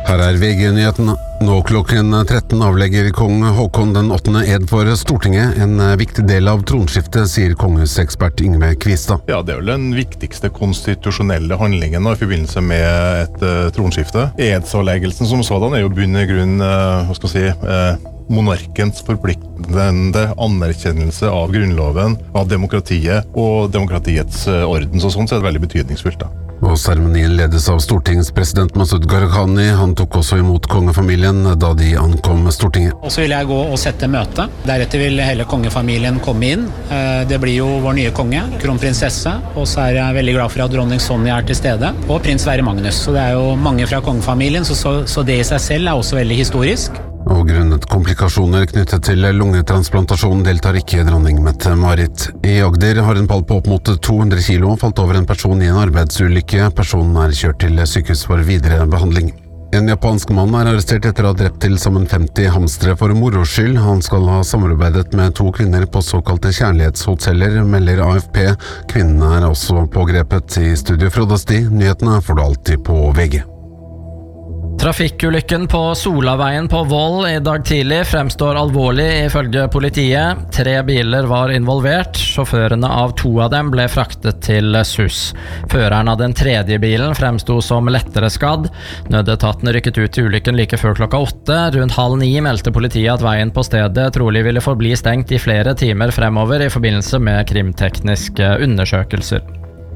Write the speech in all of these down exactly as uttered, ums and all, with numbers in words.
Her er V G-nyheten. Nå klokken tretten avlegger kong Håkon den åttende ed for Stortinget, en viktig del av tronskiftet, sier kongesekspert Yngve Kvistad. Ja, det er vel den viktigste konstitusjonelle handlingen i forbindelse med et uh, tronskifte. Edsavleggelsen som sådan er jo bunn i grunn, uh, hva skal jeg si, uh, monarkens forpliktende anerkjennelse av grunnloven, av demokratiet og demokratiets uh, orden, så sånn så er det veldig betydningsfullt da. Og seremonien ledes av stortingspresident Masoud Gharahkhani. Han tok også imot kongefamilien da de ankom Stortinget. Og så vil jeg gå og sette møte. Deretter vil hele kongefamilien komme inn. Det blir jo vår nye konge, kronprinsesse, og så er jeg veldig glad for at dronning Sonja er til stede, og prins Sverre Magnus. Så det er jo mange fra kongefamilien, så, så, så det i seg selv er også veldig historisk. Og grunnet komplikasjoner knyttet til lungetransplantasjon deltar ikke dronning Mette-Marit. I Agder har en pall på opp mot to hundre kilo falt over en person i en arbeidsulykke. Personen er kjørt til sykehus for videre behandling. En japansk mann er arrestert etter å ha drept til sammen femti hamstere for moro skyld. Han skal ha samarbeidet med to kvinner på såkalte kjærlighetshoteller, melder A F P. Kvinnene er også pågrepet. I studio Frode Sti. Nyhetene får du alltid på V G. Trafikkulykken på Solaveien på Voll i dag tidlig fremstår alvorlig ifølge politiet. Tre biler var involvert. Sjåførene av to av dem ble fraktet til S U S. Føreren av den tredje bilen fremsto som lettere skadd. Nødetaten rykket ut til ulykken like før klokka åtte. Rundt halv ni meldte politiet at veien på stedet trolig ville forbli stengt i flere timer fremover i forbindelse med krimtekniske undersøkelser.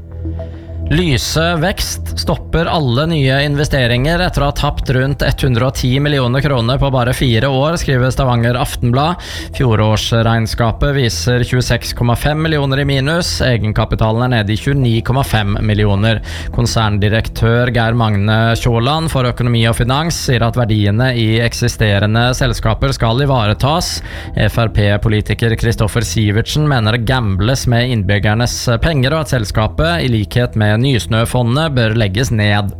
Lyse vekst stopper alle nye investeringer etter å ha tapt rundt hundre og ti millioner kroner på bare fire år, skriver Stavanger Aftenblad. Fjorårsregnskapet viser tjueseks komma fem millioner i minus, egenkapitalen er nede i tjueni komma fem millioner. Konserndirektør Geir Magne Kjåland for økonomi og finans sier at verdiene i eksisterende selskaper skal ivaretas. F R P-politiker Kristoffer Sivertsen mener det gambles med innbyggernes penger, og at selskapet, i likhet med Nysnøfondet, bør legges ned.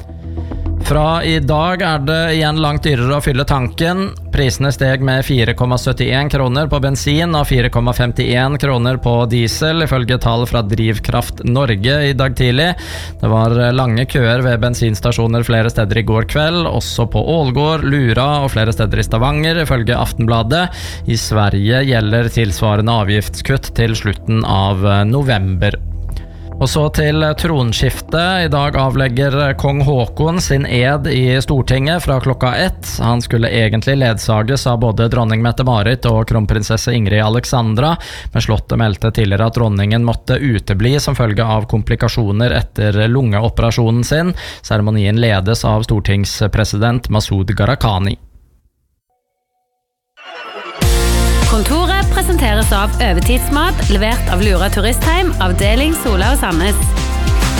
Fra i dag er det igjen langt dyrere å fylle tanken. Prisene steg med fire komma syttien kroner på bensin og fire komma femtien kroner på diesel, ifølge tall fra Drivkraft Norge i dag tidlig. Det var lange køer ved bensinstasjoner flere steder i går kveld, også på Ålgård, Lura og flere steder i Stavanger, ifølge Aftenbladet. I Sverige gjelder tilsvarende avgiftskutt til slutten av november. Og så til tronskiftet. I dag avlegger kong Håkon sin ed i Stortinget fra klokka ett. Han skulle egentlig ledsages av både dronning Mette-Marit og kronprinsesse Ingrid Alexandra, men slottet meldte tidligere at dronningen måtte utebli som følge av komplikasjoner etter lungeoperasjonen sin. Seremonien ledes av stortingspresident Masoud Gharahkhani. Kontoret presenteres av Overtidsmat, levert av Lura Turistheim, avdeling Sola og Sandnes.